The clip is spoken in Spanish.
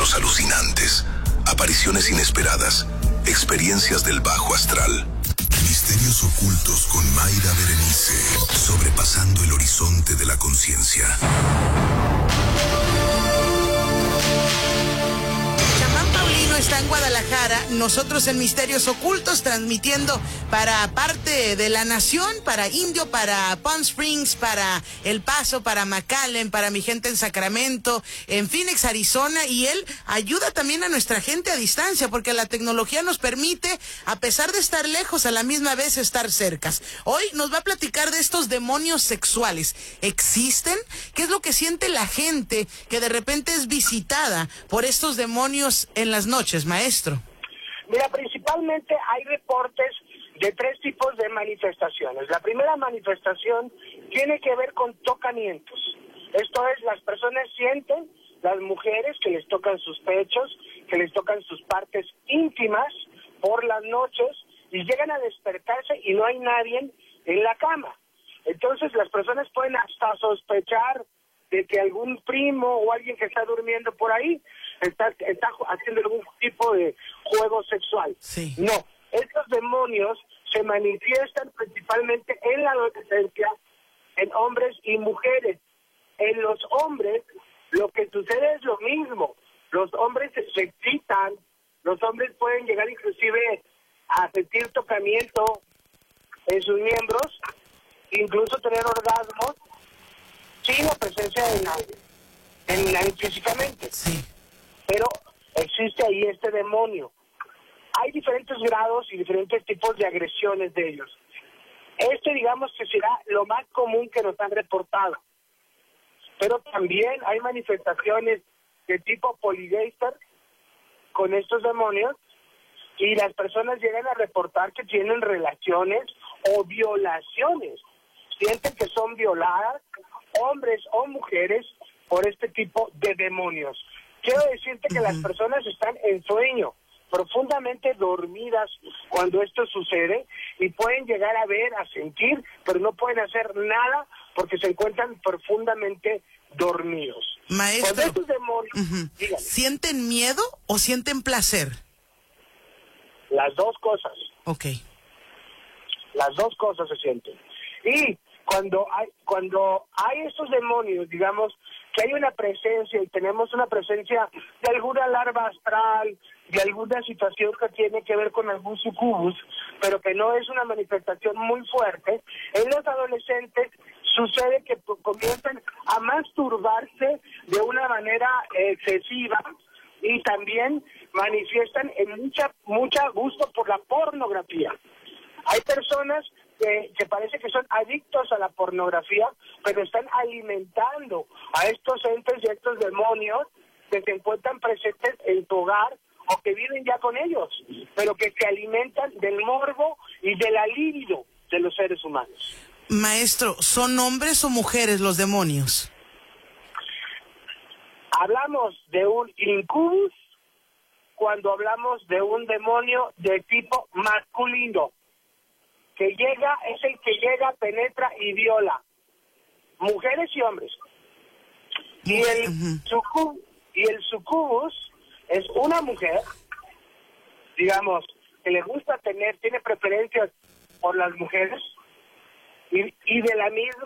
encuentros alucinantes, apariciones inesperadas, experiencias del bajo astral. Misterios ocultos con Mayra Berenice, sobrepasando el horizonte de la conciencia. Está en Guadalajara, nosotros en Misterios Ocultos transmitiendo para parte de la nación, para Indio, para Palm Springs, para El Paso, para McAllen, para mi gente en Sacramento, en Phoenix, Arizona, y él ayuda también a nuestra gente a distancia, porque la tecnología nos permite, a pesar de estar lejos, a la misma vez estar cercas. Hoy nos va a platicar de estos demonios sexuales. ¿Existen? ¿Qué es lo que siente la gente que de repente es visitada por estos demonios en las noches, maestro? Mira, principalmente hay reportes de 3 tipos de manifestaciones. La primera manifestación tiene que ver con tocamientos. Esto es, las personas sienten, las mujeres, que les tocan sus pechos, que les tocan sus partes íntimas por las noches y llegan a despertarse y no hay nadie en la cama. Entonces las personas pueden hasta sospechar de que algún primo o alguien que está durmiendo por ahí está haciendo algún tipo de juego sexual. Sí. No, estos demonios se manifiestan principalmente en la adolescencia, en hombres y mujeres. En los hombres lo que sucede es lo mismo. Los hombres se excitan, los hombres pueden llegar inclusive a sentir tocamiento en sus miembros, incluso tener orgasmos sin la presencia de nadie físicamente. Sí. Pero existe ahí este demonio. Hay diferentes grados y diferentes tipos de agresiones de ellos. Digamos que será lo más común que nos han reportado. Pero también hay manifestaciones de tipo poligaster con estos demonios, y las personas llegan a reportar que tienen relaciones o violaciones. Sienten que son violadas, hombres o mujeres, por este tipo de demonios. Quiero decirte que las personas están en sueño, profundamente dormidas cuando esto sucede, y pueden llegar a ver, a sentir, pero no pueden hacer nada porque se encuentran profundamente dormidos. Maestro, Cuando estos demonios, ¿sienten miedo o sienten placer? Las dos cosas. Ok. Las dos cosas se sienten. Y cuando hay estos demonios, digamos, que hay una presencia y tenemos una presencia de alguna larva astral, de alguna situación que tiene que ver con algún sucubus, pero que no es una manifestación muy fuerte, en los adolescentes sucede que comienzan a masturbarse de una manera excesiva, y también manifiestan en mucha gusto por la pornografía. Hay personas que parece que son adictos a la pornografía, pero están alimentando a estos entes y a estos demonios que se encuentran presentes en tu hogar o que viven ya con ellos, pero que se alimentan del morbo y de la libido de los seres humanos. Maestro, ¿son hombres o mujeres los demonios? Hablamos de un incubus cuando hablamos de un demonio de tipo masculino. Que llega, es el que llega, penetra y viola mujeres y hombres. Y el sucubus es una mujer, digamos, que le gusta tiene preferencias por las mujeres, y de la misma